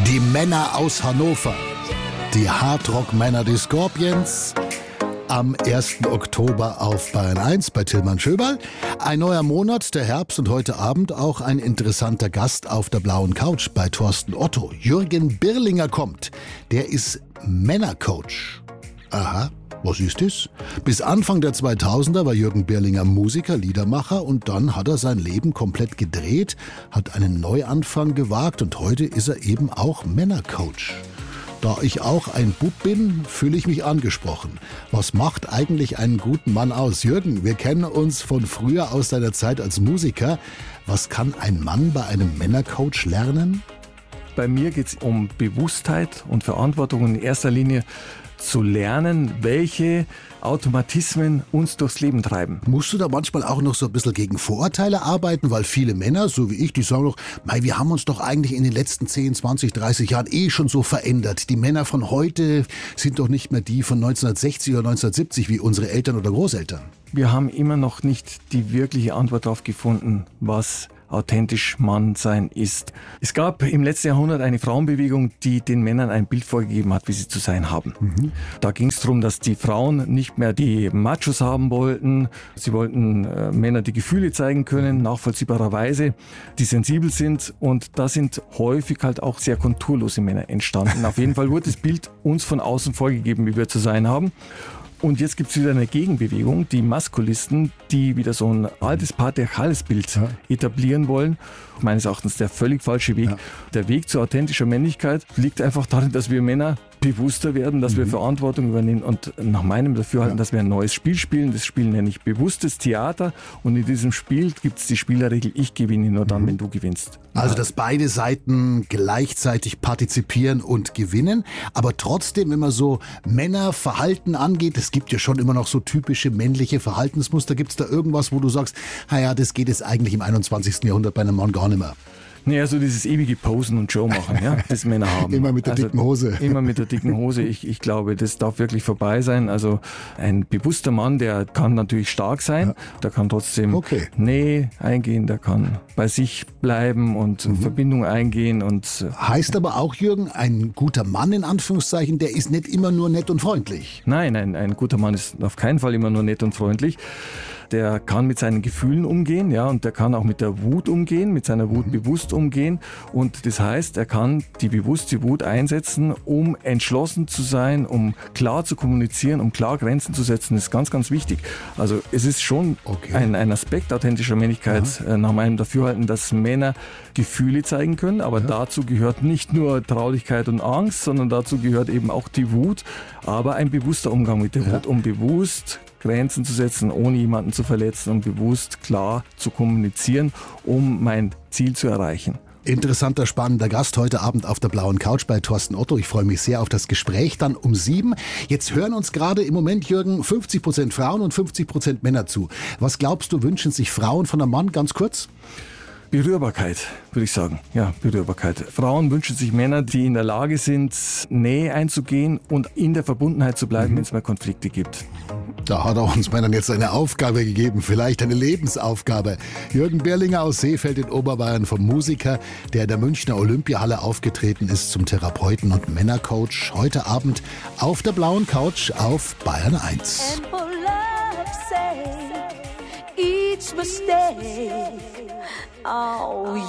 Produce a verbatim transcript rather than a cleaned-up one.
Die Männer aus Hannover, die Hardrock-Männer, die Scorpions, am ersten Oktober auf Bayern eins bei Tilman Schöberl. Ein neuer Monat, der Herbst, und heute Abend auch ein interessanter Gast auf der blauen Couch bei Thorsten Otto. Jürgen Birlinger kommt. Der ist Männercoach. Aha. Was ist das? Bis Anfang der zweitausender war Jürgen Birlinger Musiker, Liedermacher, und dann hat er sein Leben komplett gedreht, hat einen Neuanfang gewagt und heute ist er eben auch Männercoach. Da ich auch ein Bub bin, fühle ich mich angesprochen. Was macht eigentlich einen guten Mann aus? Jürgen, wir kennen uns von früher aus deiner Zeit als Musiker. Was kann ein Mann bei einem Männercoach lernen? Bei mir geht es um Bewusstheit und Verantwortung in erster Linie zu lernen, welche Automatismen uns durchs Leben treiben. Musst du da manchmal auch noch so ein bisschen gegen Vorurteile arbeiten? Weil viele Männer, so wie ich, die sagen doch, mei, wir haben uns doch eigentlich in den letzten zehn, zwanzig, dreißig Jahren eh schon so verändert. Die Männer von heute sind doch nicht mehr die von neunzehnhundertsechzig oder neunzehnhundertsiebzig wie unsere Eltern oder Großeltern. Wir haben immer noch nicht die wirkliche Antwort darauf gefunden, was authentisch Mann sein ist. Es gab im letzten Jahrhundert eine Frauenbewegung, die den Männern ein Bild vorgegeben hat, wie sie zu sein haben. Mhm. Da ging es darum, dass die Frauen nicht mehr die Machos haben wollten. Sie wollten äh, Männer, die Gefühle zeigen können, nachvollziehbarerweise, die sensibel sind. Und da sind häufig halt auch sehr konturlose Männer entstanden. Auf jeden Fall wurde das Bild uns von außen vorgegeben, wie wir zu sein haben. Und jetzt gibt es wieder eine Gegenbewegung, die Maskulisten, die wieder so ein altes patriarchales Bild ja. etablieren wollen. Meines Erachtens der völlig falsche Weg. Ja. Der Weg zu authentischer Männlichkeit liegt einfach darin, dass wir Männer bewusster werden, dass mhm. wir Verantwortung übernehmen und nach meinem Dafürhalten, ja. dass wir ein neues Spiel spielen. Das Spiel nenne ich bewusstes Theater, und in diesem Spiel gibt es die Spielerregel, ich gewinne nur dann, mhm. wenn du gewinnst. Also, dass beide Seiten gleichzeitig partizipieren und gewinnen, aber trotzdem immer so Männerverhalten angeht. Es gibt ja schon immer noch so typische männliche Verhaltensmuster. Gibt es da irgendwas, wo du sagst, naja, das geht jetzt eigentlich im einundzwanzigsten Jahrhundert bei einem Mann gar nicht mehr? Naja, so dieses ewige Posen und Show machen, ja, das Männer haben. Immer mit der also, dicken Hose. Immer mit der dicken Hose. Ich, ich glaube, das darf wirklich vorbei sein. Also ein bewusster Mann, der kann natürlich stark sein, ja. der kann trotzdem okay. Nähe eingehen, der kann bei sich bleiben und mhm. Verbindung eingehen. Und heißt aber auch, Jürgen, ein guter Mann in Anführungszeichen, der ist nicht immer nur nett und freundlich. Nein, ein, ein guter Mann ist auf keinen Fall immer nur nett und freundlich. Der kann mit seinen Gefühlen umgehen, ja, und der kann auch mit der Wut umgehen, mit seiner Wut bewusst umgehen. Und das heißt, er kann die bewusste Wut einsetzen, um entschlossen zu sein, um klar zu kommunizieren, um klar Grenzen zu setzen. Das ist ganz, ganz wichtig. Also es ist schon okay. ein, ein Aspekt authentischer Männlichkeit, ja. nach meinem Dafürhalten, dass Männer Gefühle zeigen können. Aber ja. dazu gehört nicht nur Traurigkeit und Angst, sondern dazu gehört eben auch die Wut, aber ein bewusster Umgang mit der ja. Wut, um bewusst Grenzen zu setzen, ohne jemanden zu verletzen und bewusst klar zu kommunizieren, um mein Ziel zu erreichen. Interessanter, spannender Gast heute Abend auf der blauen Couch bei Thorsten Otto. Ich freue mich sehr auf das Gespräch dann um sieben. Jetzt hören uns gerade im Moment, Jürgen, fünfzig Prozent Frauen und fünfzig Prozent Männer zu. Was glaubst du, wünschen sich Frauen von einem Mann, ganz kurz? Berührbarkeit, würde ich sagen. Ja, Berührbarkeit. Frauen wünschen sich Männer, die in der Lage sind, Nähe einzugehen und in der Verbundenheit zu bleiben, mhm. wenn es mal Konflikte gibt. Da hat er uns Männern jetzt eine Aufgabe gegeben, vielleicht eine Lebensaufgabe. Jürgen Birlinger aus Seefeld in Oberbayern, vom Musiker, der in der Münchner Olympiahalle aufgetreten ist, zum Therapeuten und Männercoach. Heute Abend auf der blauen Couch auf Bayern eins. Each mistake, oh